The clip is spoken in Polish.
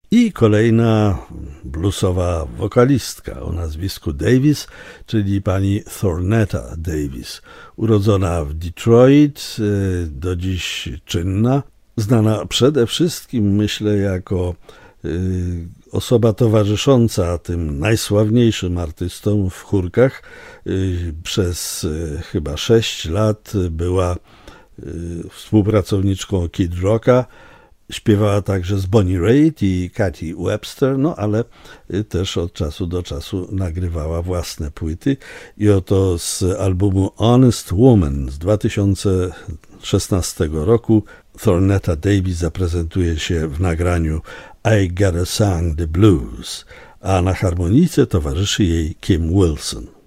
I kolejna bluesowa wokalistka o nazwisku Davis, czyli pani Thornetta Davis, urodzona w Detroit, do dziś czynna, znana przede wszystkim, myślę, jako osoba towarzysząca tym najsławniejszym artystom w chórkach. Przez chyba 6 lat była współpracowniczką Kid Rocka, śpiewała także z Bonnie Raitt i Katie Webster, ale też od czasu do czasu nagrywała własne płyty. I oto z albumu Honest Woman z 2016 roku Thornetta Davis zaprezentuje się w nagraniu I Gotta Sing the Blues, a na harmonijce towarzyszy jej Kim Wilson.